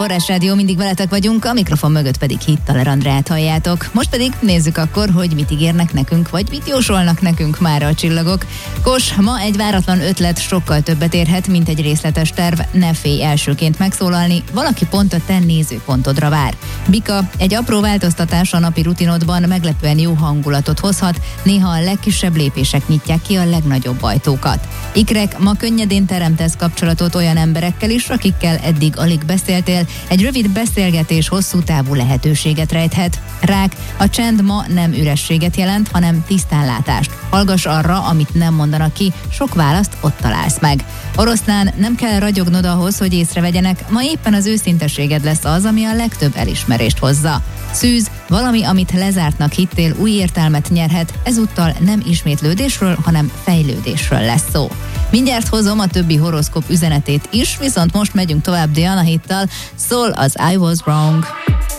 Forrás Rádió, mindig veletek vagyunk, a mikrofon mögött pedig Hittaler Andrát halljátok. Most pedig nézzük akkor, hogy mit ígérnek nekünk, vagy mit jósolnak nekünk mára a csillagok. Kos, ma egy váratlan ötlet sokkal többet érhet, mint egy részletes terv. Ne félj elsőként megszólalni, valaki pont a te nézőpontodra vár. Bika, egy apró változtatás a napi rutinodban meglepően jó hangulatot hozhat, néha a legkisebb lépések nyitják ki a legnagyobb ajtókat. Ikrek, ma könnyedén teremtesz kapcsolatot olyan emberekkel is, akikkel eddig alig beszéltél, egy rövid beszélgetés hosszú távú lehetőséget rejthet. Rák, a csend ma nem ürességet jelent, hanem tisztánlátást. Hallgass arra, amit nem mondanak ki, sok választ ott találsz meg. Oroszlán, nem kell ragyognod ahhoz, hogy észrevegyenek, ma éppen az őszinteséged lesz az, ami a legtöbb elismerést hozza. Szűz, valami, amit lezártnak hittél, új értelmet nyerhet, ezúttal nem ismétlődésről, hanem fejlődésről lesz szó. Mindjárt hozom a többi horoszkóp üzenetét is, viszont most megyünk tovább Diana Hittal, szól az I Was Wrong.